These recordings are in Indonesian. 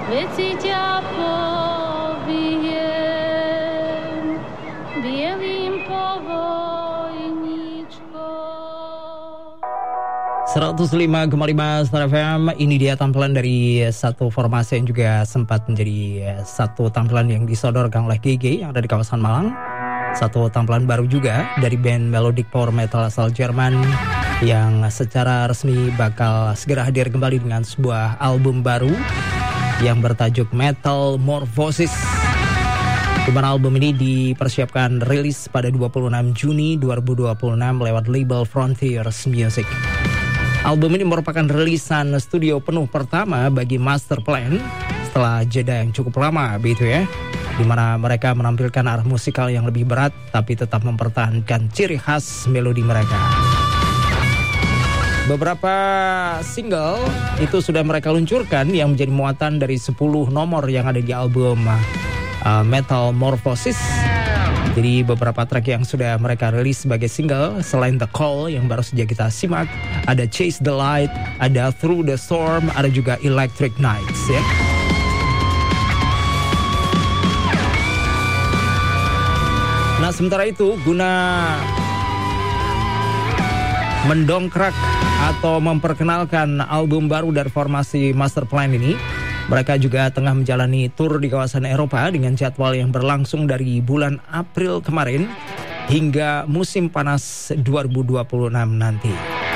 věci ťa poviem bielým povojníčkom. 105,5 Star FM. Ini dia tampilan dari satu formasi yang juga sempat menjadi satu tampilan yang disodorkan oleh GG yang ada di kawasan Malang. Satu tampilan baru juga dari band melodic power metal asal Jerman yang secara resmi bakal segera hadir kembali dengan sebuah album baru yang bertajuk Metamorphosis. Dimana album ini dipersiapkan rilis pada 26 Juni 2026 lewat label Frontiers Music. Album ini merupakan rilisan studio penuh pertama bagi Masterplan setelah jeda yang cukup lama begitu ya, di mana mereka menampilkan arah musikal yang lebih berat tapi tetap mempertahankan ciri khas melodi mereka. Beberapa single itu sudah mereka luncurkan yang menjadi muatan dari 10 nomor yang ada di album Metamorphosis. Jadi beberapa track yang sudah mereka rilis sebagai single selain The Call yang baru saja kita simak, ada Chase the Light, ada Through the Storm, ada juga Electric Nights ya. Nah sementara itu guna mendongkrak atau memperkenalkan album baru dari formasi Masterplan ini, mereka juga tengah menjalani tur di kawasan Eropa dengan jadwal yang berlangsung dari bulan April kemarin hingga musim panas 2026 nanti.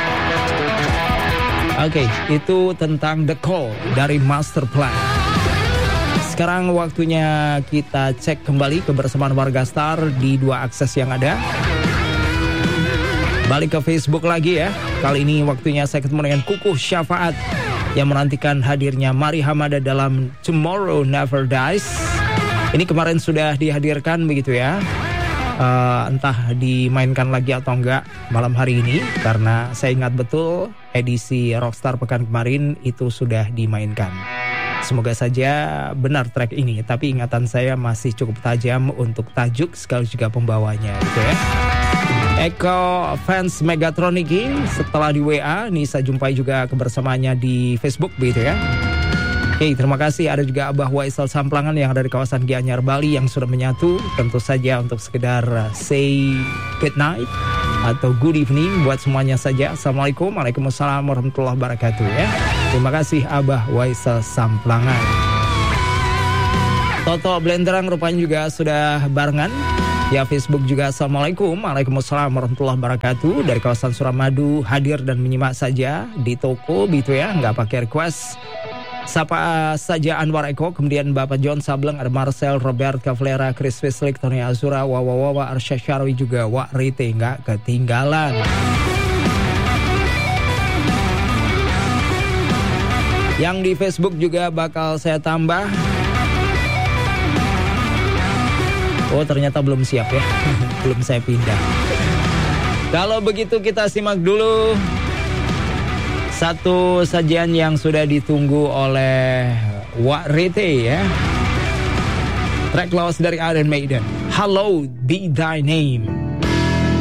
Oke, itu tentang The Call dari Masterplan. Sekarang waktunya kita cek kembali kebersamaan warga Star di dua akses yang ada. Balik ke Facebook lagi ya. Kali ini waktunya saya ketemu dengan Kukuh Syafaat yang menantikan hadirnya Mari Hamada dalam Tomorrow Never Dies. Ini kemarin sudah dihadirkan begitu ya. Entah dimainkan lagi atau enggak malam hari ini, karena saya ingat betul edisi Rockstar pekan kemarin itu sudah dimainkan. Semoga saja benar track ini, tapi ingatan saya masih cukup tajam untuk tajuk sekaligus juga pembawanya gitu ya. Eko fans Megatronic setelah di WA, nih saya jumpai juga kebersamaannya di Facebook begitu ya. Oke, terima kasih. Ada juga Abah Waisal Samplangan yang ada di kawasan Gianyar, Bali yang sudah menyatu. Tentu saja untuk sekedar say good night atau good evening buat semuanya saja. Assalamualaikum, waalaikumsalam warahmatullahi wabarakatuh ya. Terima kasih Abah Waisal Samplangan. Toto Blenderang rupanya juga sudah barengan. Ya Facebook juga. Assalamualaikum, waalaikumsalam warahmatullahi wabarakatuh. Dari kawasan Suramadu hadir dan menyimak saja di toko gitu ya, nggak pakai request. Sapa saja Anwar Eko, kemudian Bapak John Sableng, ada Marcel, Robert Cavalera, Chris Wislik, Tony Azura, Wawawawa, Arsya Syarwi juga Wak Rite, nggak ketinggalan. Yang di Facebook juga bakal saya tambah. Oh ternyata belum siap ya. Belum saya pindah. Kalau begitu kita simak dulu satu sajian yang sudah ditunggu oleh Wak Rite ya. Track lawas dari Iron Maiden, Hallowed Be Thy Name.